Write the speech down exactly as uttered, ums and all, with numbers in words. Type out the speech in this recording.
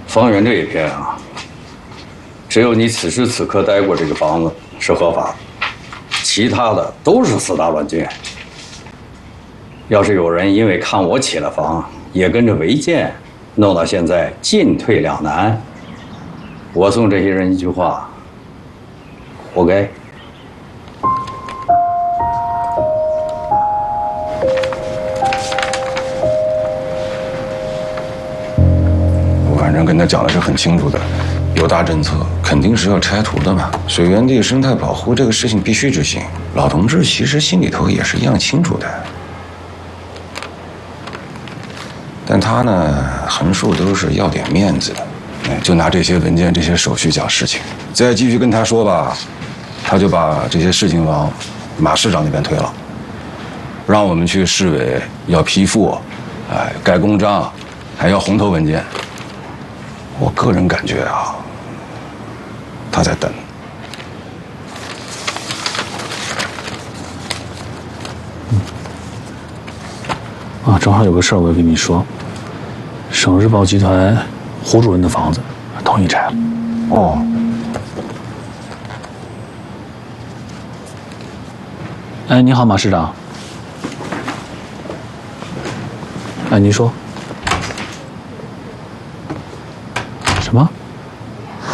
方圆这一片啊，只有你此时此刻待过这个房子是合法的，其他的都是私搭乱建。要是有人因为看我起了房，也跟着违建，弄到现在进退两难，我送这些人一句话：活该。 反正跟他讲的是很清楚的，有大政策肯定是要拆除的嘛。水源地生态保护这个事情必须执行。老同志其实心里头也是一样清楚的，但他呢，横竖都是要点面子的，哎，就拿这些文件、这些手续讲事情。再继续跟他说吧，他就把这些事情往马市长那边推了，让我们去市委要批复，哎，盖公章，还要红头文件。 我个人感觉啊，他在等。 嗯。啊，正好有个事儿我要跟你说，省日报集团胡主任的房子同意拆了。 哦。 哎，你好，马市长。哎，您说。